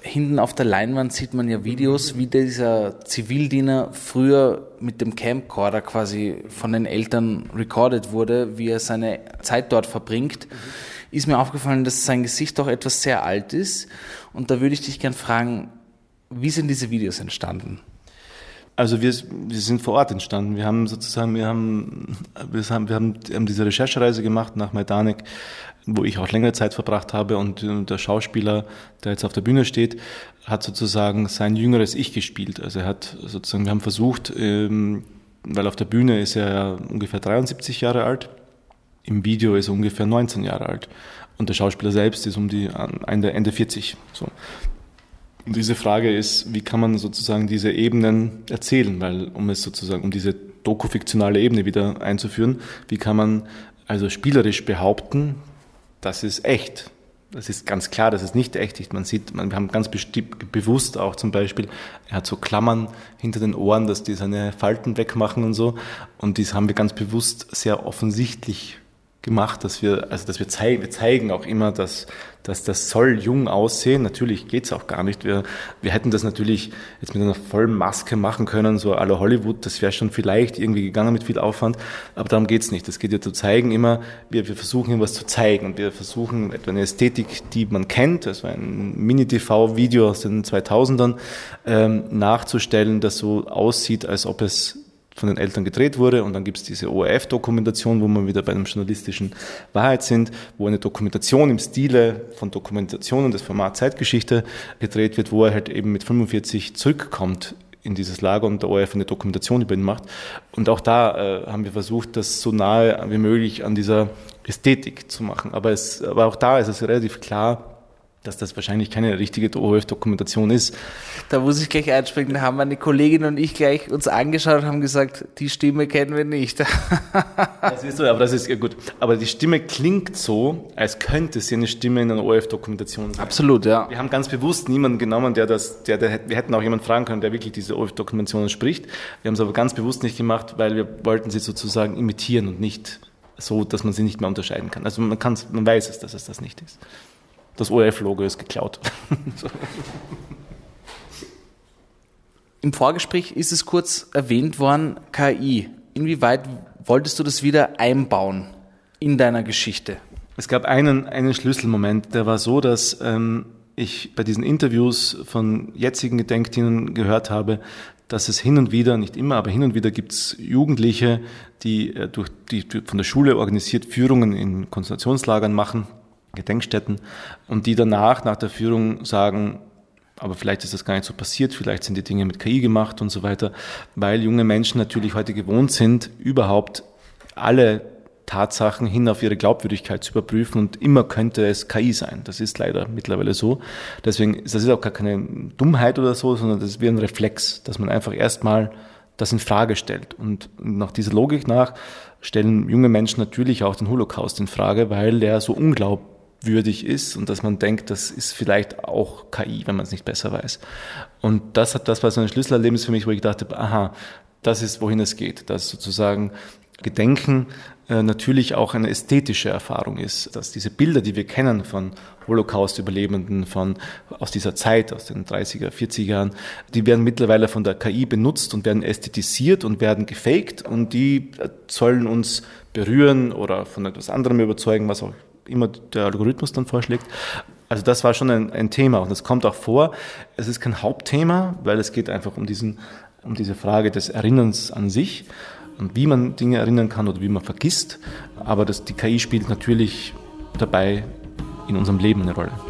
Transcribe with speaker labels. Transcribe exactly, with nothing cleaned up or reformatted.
Speaker 1: hinten auf der Leinwand sieht man ja Videos, wie dieser Zivildiener früher mit dem Camcorder quasi von den Eltern recorded wurde, wie er seine Zeit dort verbringt. Ist mir aufgefallen, dass sein Gesicht doch etwas sehr alt ist. Und da würde ich dich gern fragen, wie sind diese Videos entstanden?
Speaker 2: Also wir, wir sind vor Ort entstanden. Wir haben sozusagen, wir haben, wir haben, wir haben, wir haben diese Recherchereise gemacht nach Majdanek, wo ich auch längere Zeit verbracht habe, und der Schauspieler, der jetzt auf der Bühne steht, hat sozusagen sein jüngeres Ich gespielt. Also er hat sozusagen, wir haben versucht, ähm, weil auf der Bühne ist er ja ungefähr dreiundsiebzig Jahre alt, im Video ist er ungefähr neunzehn Jahre alt und der Schauspieler selbst ist um die Ende, Ende vierzig. So. Und diese Frage ist, wie kann man sozusagen diese Ebenen erzählen, weil um es sozusagen, um diese dokufiktionale Ebene wieder einzuführen, wie kann man also spielerisch behaupten, das ist echt. Das ist ganz klar, das ist nicht echt. Man sieht, man, wir haben ganz bestimmt, bewusst auch zum Beispiel, er hat so Klammern hinter den Ohren, dass die seine Falten wegmachen und so. Und dies haben wir ganz bewusst sehr offensichtlich gemacht, dass wir, also dass wir zeigen, wir zeigen auch immer, dass, dass das soll jung aussehen. Natürlich geht's auch gar nicht. Wir, wir hätten das natürlich jetzt mit einer vollen Maske machen können, so à la Hollywood. Das wäre schon vielleicht irgendwie gegangen mit viel Aufwand. Aber darum geht's nicht. Es geht ja zu zeigen immer, wir, wir versuchen etwas zu zeigen und wir versuchen etwa eine Ästhetik, die man kennt, also ein Mini-T V-Video aus den zweitausendern, ähm, nachzustellen, das so aussieht, als ob es von den Eltern gedreht wurde, und dann gibt es diese O R F-Dokumentation, wo wir wieder bei einem journalistischen Wahrheit sind, wo eine Dokumentation im Stile von Dokumentationen des Format Zeitgeschichte gedreht wird, wo er halt eben mit fünfundvierzig zurückkommt in dieses Lager und der O R F eine Dokumentation über ihn macht. Und auch da äh, haben wir versucht, das so nahe wie möglich an dieser Ästhetik zu machen. Aber, es, aber auch da ist es relativ klar, dass das wahrscheinlich keine richtige O R F-Dokumentation ist.
Speaker 1: Da muss ich gleich einspringen, da haben meine Kollegin und ich gleich uns angeschaut und haben gesagt, die Stimme kennen wir nicht.
Speaker 2: Das ist so, aber das ist ja gut. Aber die Stimme klingt so, als könnte sie eine Stimme in einer O R F-Dokumentation sein.
Speaker 1: Absolut, ja.
Speaker 2: Wir haben ganz bewusst niemanden genommen, der das, der, der, wir hätten auch jemanden fragen können, der wirklich diese O R F-Dokumentationen spricht. Wir haben es aber ganz bewusst nicht gemacht, weil wir wollten sie sozusagen imitieren und nicht so, dass man sie nicht mehr unterscheiden kann. Also man kann, man weiß es, dass es das nicht ist. Das O R F-Logo ist geklaut. So.
Speaker 1: Im Vorgespräch ist es kurz erwähnt worden, K I. Inwieweit wolltest du das wieder einbauen in deiner Geschichte?
Speaker 2: Es gab einen, einen Schlüsselmoment, der war so, dass ähm, ich bei diesen Interviews von jetzigen Gedenkdienern gehört habe, dass es hin und wieder, nicht immer, aber hin und wieder gibt es Jugendliche, die, äh, durch die von der Schule organisiert Führungen in Konzentrationslagern machen, Gedenkstätten, und die danach, nach der Führung sagen, aber vielleicht ist das gar nicht so passiert, vielleicht sind die Dinge mit K I gemacht und so weiter, weil junge Menschen natürlich heute gewohnt sind, überhaupt alle Tatsachen hin auf ihre Glaubwürdigkeit zu überprüfen, und immer könnte es K I sein. Das ist leider mittlerweile so. Deswegen ist das auch gar keine Dummheit oder so, sondern das ist wie ein Reflex, dass man einfach erstmal das in Frage stellt. Und nach dieser Logik nach stellen junge Menschen natürlich auch den Holocaust in Frage, weil der so unglaubwürdig würdig ist und dass man denkt, das ist vielleicht auch K I, wenn man es nicht besser weiß. Und das hat, das war so ein Schlüsselerlebnis für mich, wo ich dachte, aha, das ist, wohin es geht, dass sozusagen Gedenken äh, natürlich auch eine ästhetische Erfahrung ist, dass diese Bilder, die wir kennen von Holocaust-Überlebenden, von aus dieser Zeit, aus den dreißiger, vierziger Jahren, die werden mittlerweile von der K I benutzt und werden ästhetisiert und werden gefaked, und die sollen uns berühren oder von etwas anderem überzeugen, was auch immer der Algorithmus dann vorschlägt. Also das war schon ein, ein Thema, und das kommt auch vor. Es ist kein Hauptthema, weil es geht einfach um diesen, um diese Frage des Erinnerns an sich und wie man Dinge erinnern kann oder wie man vergisst. Aber das, die K I spielt natürlich dabei in unserem Leben eine Rolle.